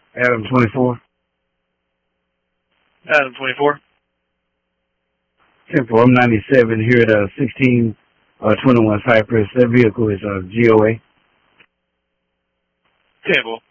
Adam 24. Adam 24. 10-4, I'm 97 here at 1621 Cypress. That vehicle is GOA. 10-4.